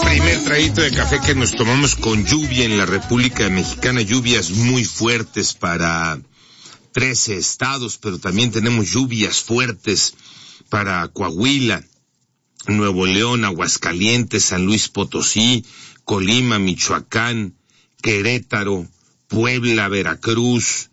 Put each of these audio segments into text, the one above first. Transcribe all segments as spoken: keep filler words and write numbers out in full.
Primer traguito de café que nos tomamos con lluvia en la República Mexicana, lluvias muy fuertes para trece estados, pero también tenemos lluvias fuertes para Coahuila, Nuevo León, Aguascalientes, San Luis Potosí, Colima, Michoacán, Querétaro, Puebla, Veracruz,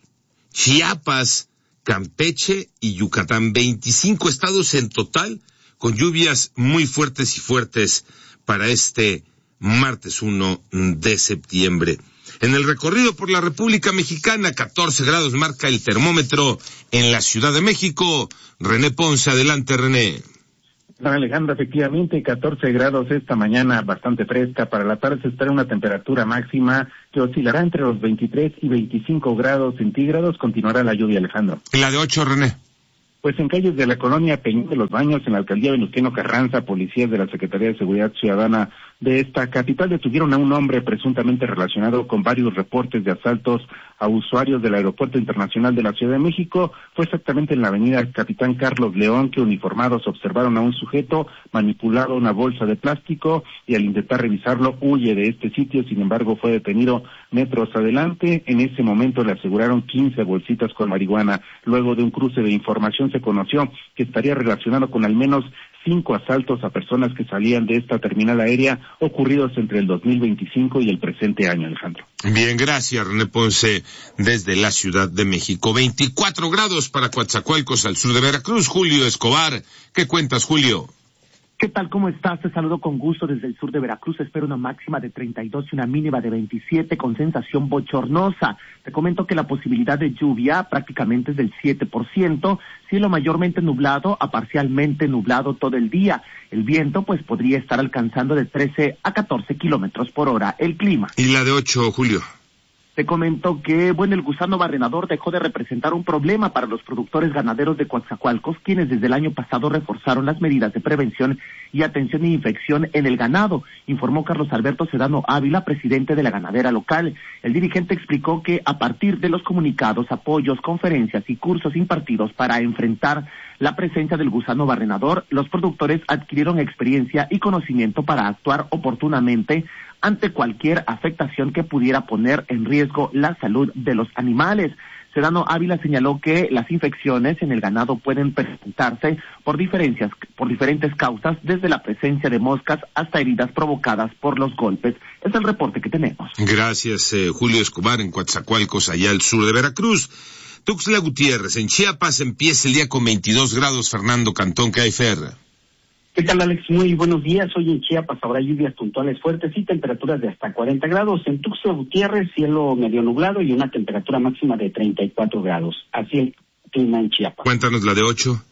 Chiapas, Campeche y Yucatán. veinticinco estados en total con lluvias muy fuertes y fuertes para este martes uno de septiembre. En el recorrido por la República Mexicana, catorce grados marca el termómetro en la Ciudad de México. René Ponce, adelante, René. Alejandro, efectivamente, catorce grados esta mañana, bastante fresca. Para la tarde se espera una temperatura máxima que oscilará entre los veintitrés y veinticinco grados centígrados. Continuará la lluvia, Alejandro. ¿Y la de ocho, René? Pues en calles de la colonia Peñón de los Baños, en la alcaldía Venustiano Carranza, policías de la Secretaría de Seguridad Ciudadana de esta capital detuvieron a un hombre presuntamente relacionado con varios reportes de asaltos a usuarios del Aeropuerto Internacional de la Ciudad de México. Fue exactamente en la avenida Capitán Carlos León que uniformados observaron a un sujeto manipulado una bolsa de plástico y al intentar revisarlo huye de este sitio. Sin embargo, fue detenido metros adelante. En ese momento le aseguraron quince bolsitas con marihuana. Luego de un cruce de información se conoció que estaría relacionado con al menos cinco asaltos a personas que salían de esta terminal aérea ocurridos entre el dos mil veinticinco y el presente año, Alejandro. Bien, gracias, René Ponce, desde la Ciudad de México. veinticuatro grados para Coatzacoalcos, al sur de Veracruz. Julio Escobar, ¿qué cuentas, Julio? ¿Qué tal? ¿Cómo estás? Te saludo con gusto desde el sur de Veracruz. Espero una máxima de treinta y dos y una mínima de veintisiete con sensación bochornosa. Te comento que la posibilidad de lluvia prácticamente es del siete por ciento, cielo mayormente nublado a parcialmente nublado todo el día. El viento pues podría estar alcanzando de trece a catorce kilómetros por hora. El clima. ¿Y la de ocho, Julio? Te comento que, bueno, el gusano barrenador dejó de representar un problema para los productores ganaderos de Coatzacoalcos, quienes desde el año pasado reforzaron las medidas de prevención y atención e infección en el ganado, informó Carlos Alberto Sedano Ávila, presidente de la ganadera local. El dirigente explicó que a partir de los comunicados, apoyos, conferencias y cursos impartidos para enfrentar la presencia del gusano barrenador, los productores adquirieron experiencia y conocimiento para actuar oportunamente ante cualquier afectación que pudiera poner en riesgo la salud de los animales. Sedano Ávila señaló que las infecciones en el ganado pueden presentarse por diferencias, por diferentes causas, desde la presencia de moscas hasta heridas provocadas por los golpes. Es el reporte que tenemos. Gracias, eh, Julio Escobar, en Coatzacoalcos, allá al sur de Veracruz. Tuxtla Gutiérrez, en Chiapas, empieza el día con veintidós grados. Fernando Cantón, ¿qué hay, Fer? ¿Qué tal, Alex? Muy buenos días. Hoy en Chiapas habrá lluvias puntuales fuertes y temperaturas de hasta cuarenta grados. En Tuxtla Gutiérrez, cielo medio nublado y una temperatura máxima de treinta y cuatro grados. Así el clima en Chiapas. Cuéntanos la de ocho.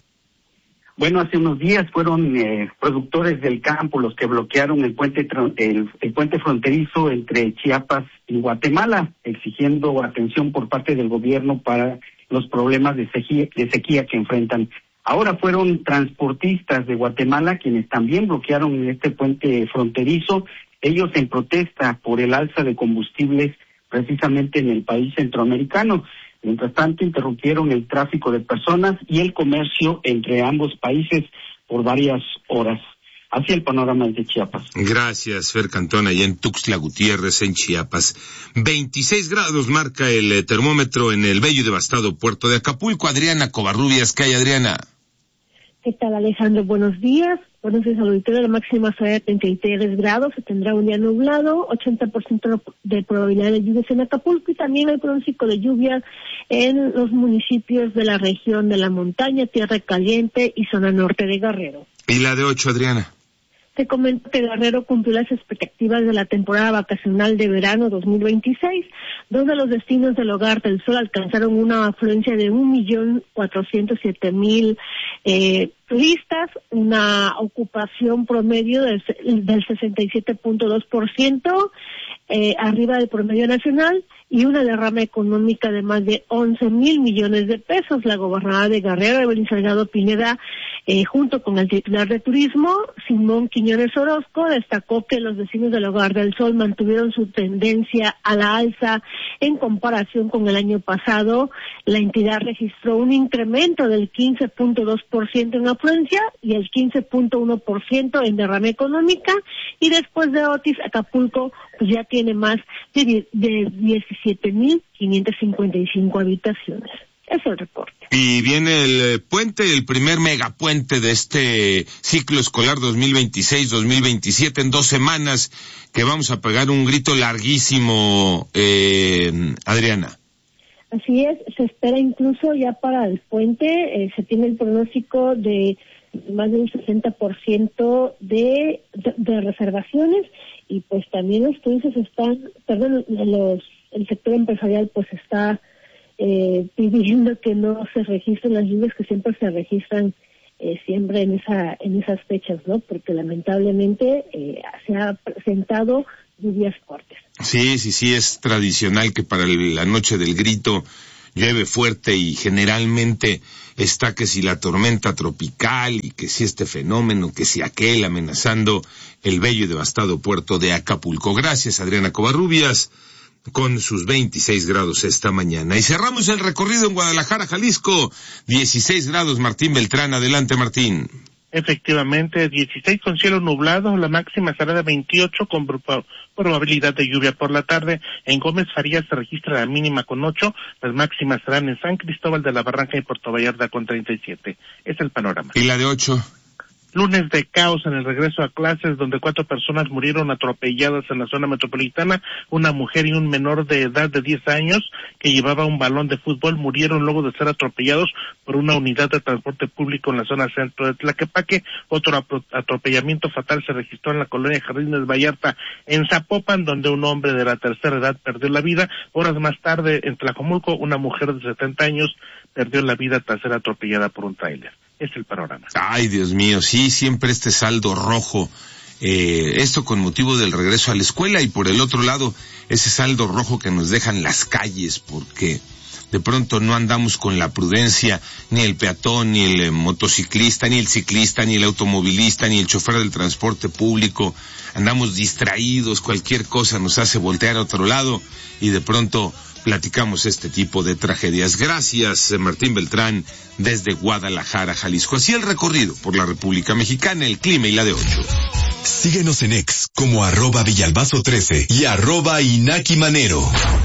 Bueno, hace unos días fueron eh, productores del campo los que bloquearon el puente el, el puente fronterizo entre Chiapas y Guatemala, exigiendo atención por parte del gobierno para los problemas de sequía, de sequía que enfrentan. Ahora fueron transportistas de Guatemala quienes también bloquearon este puente fronterizo, ellos en protesta por el alza de combustibles precisamente en el país centroamericano. Mientras tanto, interrumpieron el tráfico de personas y el comercio entre ambos países por varias horas. Así el panorama de Chiapas. Gracias, Fer Cantón, allá en Tuxtla Gutiérrez, en Chiapas. veintiséis grados marca el eh, termómetro en el bello y devastado puerto de Acapulco. Adriana Covarrubias, ¿qué hay, Adriana? ¿Qué tal, Alejandro? Buenos días. Buenos días, auditorio. La máxima será de treinta y tres grados, se tendrá un día nublado, ochenta por ciento de probabilidad de lluvias en Acapulco y también hay pronóstico de lluvia en los municipios de la región de la montaña, Tierra Caliente y zona norte de Guerrero. ¿Y la de ocho, Adriana? Te comento que Guerrero cumplió las expectativas de la temporada vacacional de verano dos mil veintiséis, donde los destinos del Hogar del Sol alcanzaron una afluencia de un millón cuatrocientos siete mil eh, turistas, una ocupación promedio del, del sesenta y siete punto dos por ciento, eh, arriba del promedio nacional, y una derrama económica de más de once mil millones de pesos. La gobernadora de Guerrero, Evelyn Salgado Pineda, Eh, junto con el titular de turismo, Simón Quiñones Orozco, destacó que los vecinos del Hogar del Sol mantuvieron su tendencia a la alza en comparación con el año pasado. La entidad registró un incremento del quince punto dos por ciento en afluencia y el quince punto uno por ciento en derrama económica, y después de Otis, Acapulco pues ya tiene más de, de diecisiete mil quinientas cincuenta y cinco habitaciones. Es el reporte. Y viene el puente, el primer megapuente de este ciclo escolar dos mil veintiséis dos mil veintisiete, en dos semanas, que vamos a pegar un grito larguísimo, eh, Adriana. Así es, se espera incluso ya para el puente, eh, se tiene el pronóstico de más de un sesenta por ciento de, de, de reservaciones, y pues también los turistas están, perdón, los, el sector empresarial pues está Eh, pidiendo que no se registren las lluvias que siempre se registran eh, siempre en esa en esas fechas, ¿no? Porque lamentablemente eh, se ha presentado lluvias fuertes. Sí, sí, sí, es tradicional que para la noche del grito llueve fuerte, y generalmente está que si la tormenta tropical y que si este fenómeno, que si aquel, amenazando el bello y devastado puerto de Acapulco. Gracias, Adriana Covarrubias, con sus veintiséis grados esta mañana. Y cerramos el recorrido en Guadalajara, Jalisco. dieciséis grados, Martín Beltrán. Adelante, Martín. Efectivamente, dieciséis con cielo nublado, la máxima será de veintiocho con probabilidad de lluvia por la tarde. En Gómez Farías se registra la mínima con ocho, las máximas serán en San Cristóbal de la Barranca y Puerto Vallarta con treinta y siete. Es el panorama. ¿Y la de ocho? Lunes de caos en el regreso a clases, donde cuatro personas murieron atropelladas en la zona metropolitana. Una mujer y un menor de edad de diez años que llevaba un balón de fútbol murieron luego de ser atropellados por una unidad de transporte público en la zona centro de Tlaquepaque. Otro atropellamiento fatal se registró en la colonia Jardines Vallarta, en Zapopan, donde un hombre de la tercera edad perdió la vida. Horas más tarde, en Tlajomulco, una mujer de setenta años perdió la vida tras ser atropellada por un tráiler. Es el panorama. Ay, Dios mío, sí, siempre este saldo rojo, eh, esto con motivo del regreso a la escuela, y por el otro lado, ese saldo rojo que nos dejan las calles, porque de pronto no andamos con la prudencia, ni el peatón, ni el eh, motociclista, ni el ciclista, ni el automovilista, ni el chofer del transporte público. Andamos distraídos, cualquier cosa nos hace voltear a otro lado, y de pronto platicamos este tipo de tragedias. Gracias, Martín Beltrán, desde Guadalajara, Jalisco. Así el recorrido por la República Mexicana, el clima y la de ocho. Síguenos en X como arroba Villalbazo trece y arroba Inaki Manero.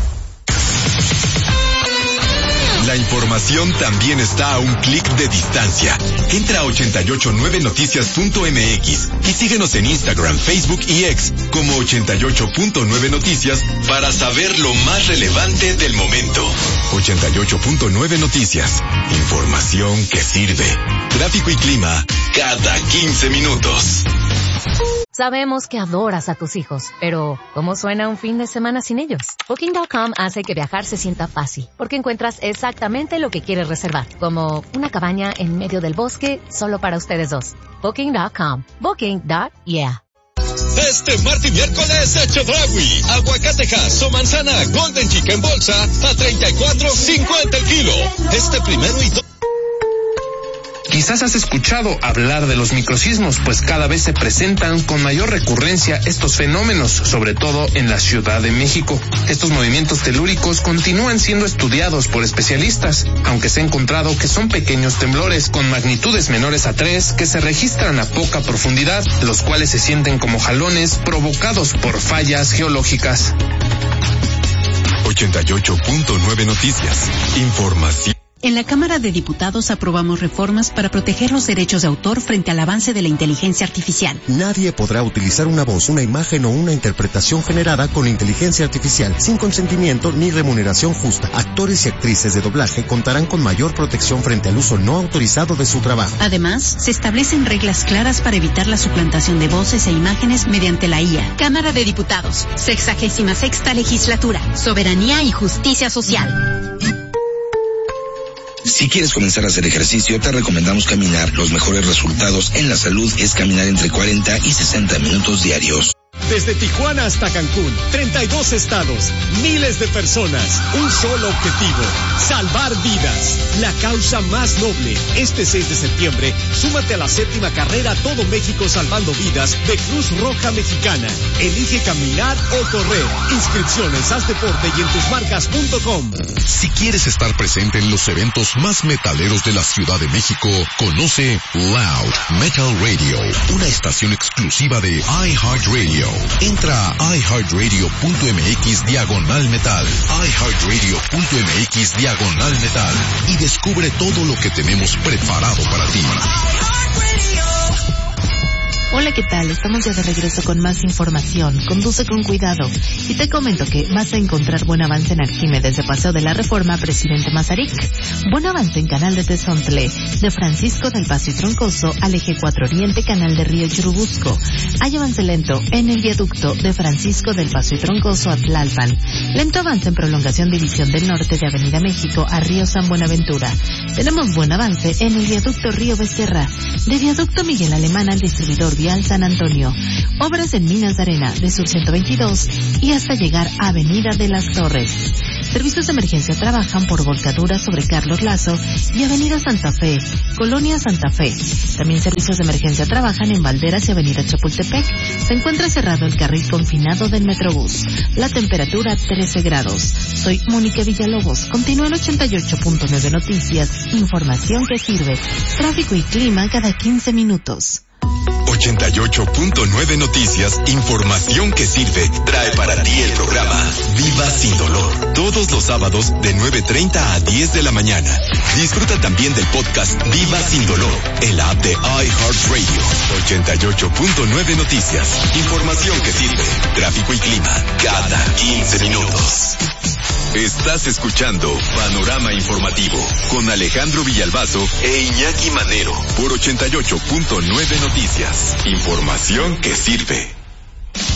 La información también está a un clic de distancia. Entra a ochenta y ocho nueve noticias punto m x y síguenos en Instagram, Facebook y X como ochenta y ocho punto nueve noticias para saber lo más relevante del momento. ochenta y ocho punto nueve Noticias. Información que sirve. Tráfico y clima cada quince minutos. Sabemos que adoras a tus hijos, pero ¿cómo suena un fin de semana sin ellos? Booking punto com hace que viajar se sienta fácil, porque encuentras exactamente lo que quieres reservar, como una cabaña en medio del bosque solo para ustedes dos. Booking punto com. Booking. Yeah. Este martes y miércoles, Chedraui, aguacatejas o manzana Golden Chica en bolsa a treinta y cuatro cincuenta el kilo. Este primero y dos. Quizás has escuchado hablar de los microsismos, pues cada vez se presentan con mayor recurrencia estos fenómenos, sobre todo en la Ciudad de México. Estos movimientos telúricos continúan siendo estudiados por especialistas, aunque se ha encontrado que son pequeños temblores con magnitudes menores a tres que se registran a poca profundidad, los cuales se sienten como jalones provocados por fallas geológicas. ochenta y ocho punto nueve Noticias. Información. En la Cámara de Diputados aprobamos reformas para proteger los derechos de autor frente al avance de la inteligencia artificial. Nadie podrá utilizar una voz, una imagen o una interpretación generada con inteligencia artificial sin consentimiento ni remuneración justa. Actores y actrices de doblaje contarán con mayor protección frente al uso no autorizado de su trabajo. Además, se establecen reglas claras para evitar la suplantación de voces e imágenes mediante la I A. Cámara de Diputados, sexagésima sexta legislatura, soberanía y justicia social. Si quieres comenzar a hacer ejercicio, te recomendamos caminar. Los mejores resultados en la salud es caminar entre cuarenta y sesenta minutos diarios. Desde Tijuana hasta Cancún, treinta y dos estados, miles de personas, un solo objetivo, salvar vidas. La causa más noble. Este seis de septiembre, súmate a la séptima carrera Todo México Salvando Vidas de Cruz Roja Mexicana. Elige caminar o correr. Inscripciones, haz deporte y en tus marcas punto com. Si quieres estar presente en los eventos más metaleros de la Ciudad de México, conoce Loud Metal Radio, una estación exclusiva de iHeartRadio. Entra a iHeartRadio.mx diagonal metal, iHeartRadio.mx diagonal metal y descubre todo lo que tenemos preparado para ti. Hola, ¿qué tal? Estamos ya de regreso con más información. Conduce con cuidado. Y te comento que vas a encontrar buen avance en Arquímedes de Paseo de la Reforma, Presidente Mazarik. Buen avance en Canal de Tezontle, de Francisco del Paso y Troncoso al Eje cuatro Oriente, Canal de Río Churubusco. Hay avance lento en el viaducto de Francisco del Paso y Troncoso a Tlalpan. Lento avance en prolongación División del Norte de Avenida México a Río San Buenaventura. Tenemos buen avance en el viaducto Río Becerra, de viaducto Miguel Alemán al distribuidor Vial San Antonio. Obras en Minas de Arena de Sur ciento veintidós y hasta llegar a Avenida de las Torres. Servicios de emergencia trabajan por volcadura sobre Carlos Lazo y Avenida Santa Fe, Colonia Santa Fe. También servicios de emergencia trabajan en Valderas y Avenida Chapultepec. Se encuentra cerrado el carril confinado del Metrobús. La temperatura trece grados. Soy Mónica Villalobos. Continúa en ochenta y ocho punto nueve Noticias. Información que sirve. Tráfico y clima cada quince minutos. ochenta y ocho punto nueve Noticias, información que sirve, trae para ti el programa Viva Sin Dolor, todos los sábados de nueve treinta a diez de la mañana. Disfruta también del podcast Viva Sin Dolor, en la app de iHeartRadio. ochenta y ocho punto nueve Noticias, información que sirve, tráfico y clima, cada quince minutos. Estás escuchando Panorama Informativo con Alejandro Villalbazo e Iñaki Manero por ochenta y ocho punto nueve Noticias. Información que sirve.